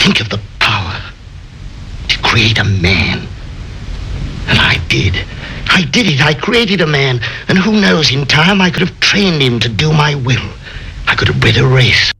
Think of the power to create a man. And I did. I did it. I created a man. And who knows, in time I could have trained him to do my will. I could have bred a race.